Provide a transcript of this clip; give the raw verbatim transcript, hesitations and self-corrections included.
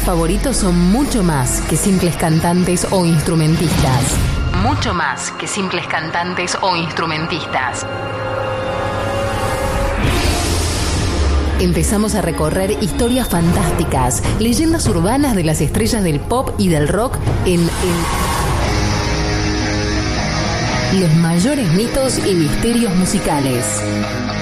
favoritos son mucho más que simples cantantes o instrumentistas. Mucho más que simples cantantes o instrumentistas. Empezamos a recorrer historias fantásticas, leyendas urbanas de las estrellas del pop y del rock en, en los mayores mitos y misterios musicales.